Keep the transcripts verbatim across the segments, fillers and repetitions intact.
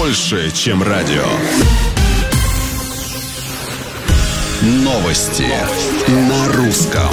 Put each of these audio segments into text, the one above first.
больше, чем радио. Новости на русском.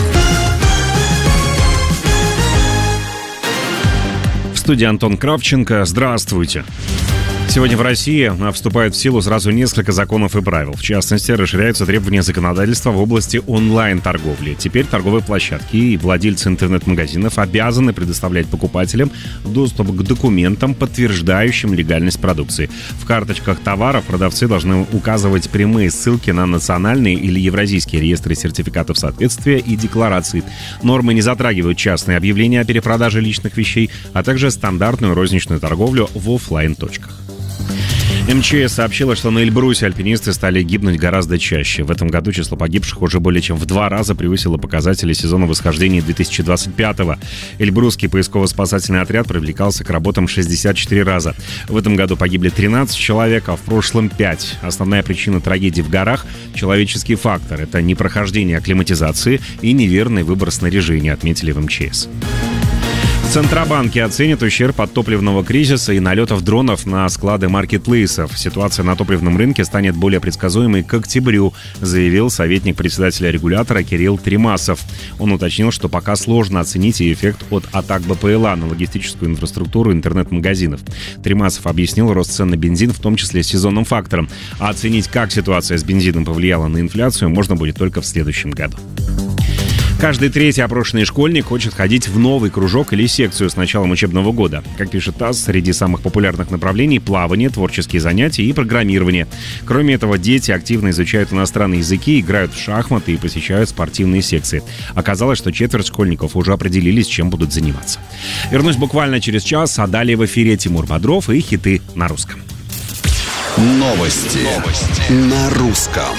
В студии Антон Кравченко. Здравствуйте. Сегодня в России вступают в силу сразу несколько законов и правил. В частности, расширяются требования законодательства в области онлайн-торговли. Теперь торговые площадки и владельцы интернет-магазинов обязаны предоставлять покупателям доступ к документам, подтверждающим легальность продукции. В карточках товаров продавцы должны указывать прямые ссылки на национальные или евразийские реестры сертификатов соответствия и деклараций. Нормы не затрагивают частные объявления о перепродаже личных вещей, а также стандартную розничную торговлю в офлайн-точках. эм че эс сообщила, что на Эльбрусе альпинисты стали гибнуть гораздо чаще. В этом году число погибших уже более чем в два раза превысило показатели сезона восхождений две тысячи двадцать пятого. Эльбрусский поисково-спасательный отряд привлекался к работам шестьдесят четыре раза. В этом году погибли тринадцать человек, а в прошлом пять. Основная причина трагедий в горах – человеческий фактор. Это непрохождение акклиматизации и неверный выбор снаряжения, отметили в эм че эс. В Центробанке оценят ущерб от топливного кризиса и налетов дронов на склады маркетплейсов. Ситуация на топливном рынке станет более предсказуемой к октябрю, заявил советник председателя регулятора Кирилл Тремасов. Он уточнил, что пока сложно оценить и эффект от атак бэ пэ эл а на логистическую инфраструктуру интернет-магазинов. Тремасов объяснил рост цен на бензин, в том числе сезонным фактором. А оценить, как ситуация с бензином повлияла на инфляцию, можно будет только в следующем году. Каждый третий опрошенный школьник хочет ходить в новый кружок или секцию с началом учебного года. Как пишет ТАСС, среди самых популярных направлений – плавание, творческие занятия и программирование. Кроме этого, дети активно изучают иностранные языки, играют в шахматы и посещают спортивные секции. Оказалось, что четверть школьников уже определились, чем будут заниматься. Вернусь буквально через час, а далее в эфире Тимур Бодров и хиты на русском. Новости, Новости. на русском.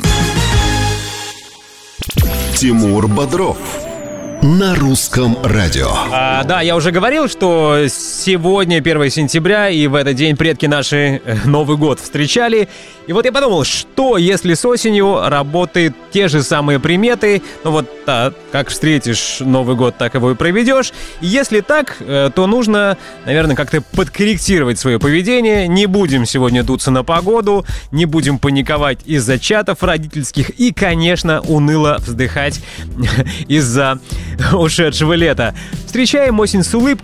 Тимур Бодров на русском радио. А, да, я уже говорил, что сегодня первое сентября, и в этот день предки наши Новый год встречали. И вот я подумал, что если с осенью работают те же самые приметы, ну вот так, как встретишь Новый год, так его и проведешь. И если так, то нужно, наверное, как-то подкорректировать свое поведение. Не будем сегодня дуться на погоду, не будем паниковать из-за чатов родительских и, конечно, уныло вздыхать из-за ушедшего лета. Встречаем осень с улыбкой.